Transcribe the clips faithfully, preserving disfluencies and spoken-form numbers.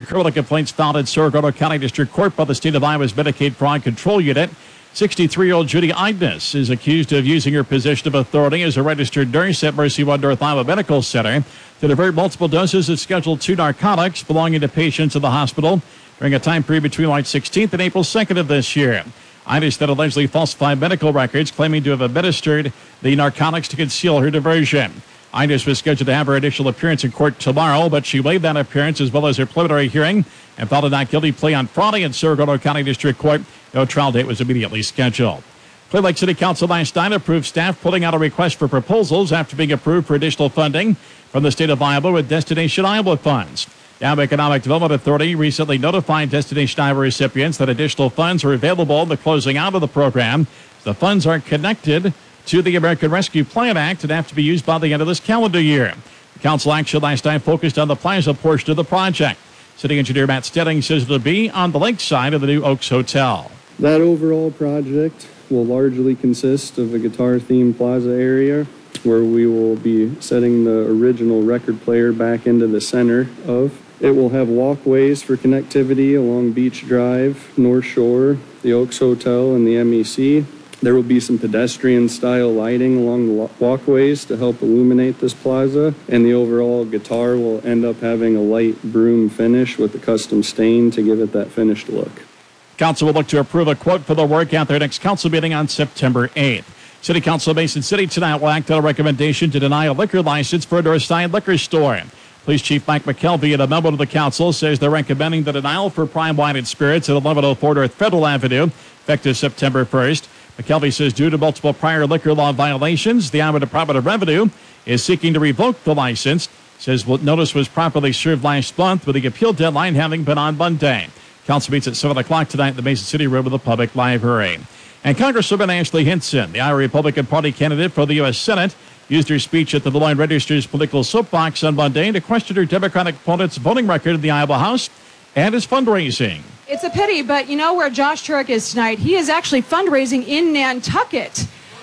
criminal complaints filed in Saragordo County District Court by the state of Iowa's Medicaid Fraud Control Unit. sixty-three-year-old Judy Ignes is accused of using her position of authority as a registered nurse at Mercy One North Iowa Medical Center to divert multiple doses of Schedule two narcotics belonging to patients in the hospital during a time period between March sixteenth and April second of this year. Ignes then allegedly falsified medical records, claiming to have administered the narcotics to conceal her diversion. Ignes was scheduled to have her initial appearance in court tomorrow, but she waived that appearance as well as her preliminary hearing and filed a not guilty plea on Friday in Saragordo County District Court. No trial date was immediately scheduled. Clear Lake City Council last night approved staff putting out a request for proposals after being approved for additional funding from the state of Iowa with Destination Iowa funds. The Iowa Economic Development Authority recently notified Destination Iowa recipients that additional funds are available in the closing out of the program. The funds are connected to the American Rescue Plan Act and have to be used by the end of this calendar year. The council action last night focused on the plaza portion of the project. City engineer Matt Stedding says it'll be on the lakeside of the new Oaks Hotel. That overall project will largely consist of a guitar-themed plaza area where we will be setting the original record player back into the center of. It will have walkways for connectivity along Beach Drive, North Shore, the Oaks Hotel, and the M E C. There will be some pedestrian-style lighting along the walkways to help illuminate this plaza, and the overall guitar will end up having a light broom finish with a custom stain to give it that finished look. Council will look to approve a quote for the work at their next council meeting on September eighth. City Council of Mason City tonight will act on a recommendation to deny a liquor license for a Northside liquor store. Police Chief Mike McKelvey, in a memo to the council, says they're recommending the denial for Prime Wine and Spirits at eleven oh four North Federal Avenue, effective September first. McKelvey says due to multiple prior liquor law violations, the Iowa Department of Revenue is seeking to revoke the license. Says notice was properly served last month, with the appeal deadline having been on Monday. Council meets at seven o'clock tonight in the Mason City room of the Public Library. And Congresswoman Ashley Hinson, the Iowa Republican Party candidate for the U S Senate, used her speech at the Des Moines Register's political soapbox on Monday to question her Democratic opponent's voting record in the Iowa House and his fundraising. It's a pity, but you know where Josh Turek is tonight? He is actually fundraising in Nantucket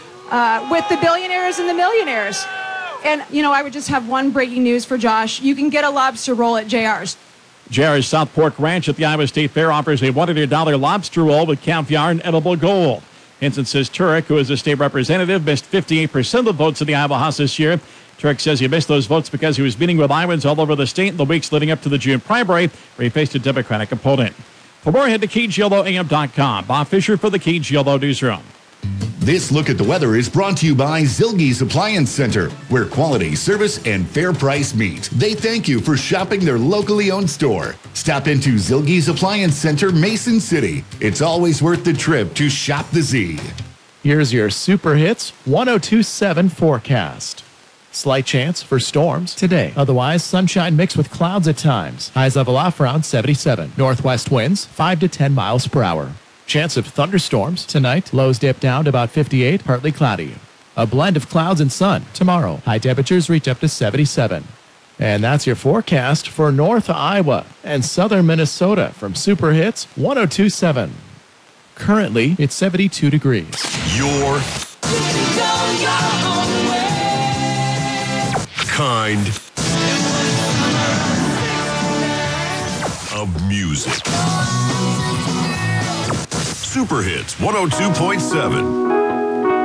uh, with the billionaires and the millionaires. And, you know, I would just have one breaking news for Josh. You can get a lobster roll at J R's. J R's South Fork Ranch at the Iowa State Fair offers a one hundred dollars lobster roll with caviar and edible gold. Hinson says Turek, who is a state representative, missed fifty-eight percent of the votes in the Iowa House this year. Turek says he missed those votes because he was meeting with Iowans all over the state in the weeks leading up to the June primary, where he faced a Democratic opponent. For more, head to K G L O A M dot com. Bob Fisher for the K G L O Newsroom. This look at the weather is brought to you by Zilge's Appliance Center, where quality, service, and fair price meet. They thank you for shopping their locally owned store. Stop into Zilge's Appliance Center, Mason City. It's always worth the trip to shop the Z. Here's your Super Hits one oh two point seven forecast. Slight chance for storms today. Otherwise, sunshine mixed with clouds at times. Highs level off around seventy-seven. Northwest winds five to ten miles per hour. Chance of thunderstorms tonight. Lows dip down to about fifty-eight, partly cloudy. A blend of clouds and sun tomorrow. High temperatures reach up to seventy-seven. And that's your forecast for North Iowa and Southern Minnesota from Super Hits one oh two point seven. Currently, it's seventy-two degrees. Your kind of music. Super Hits one oh two point seven.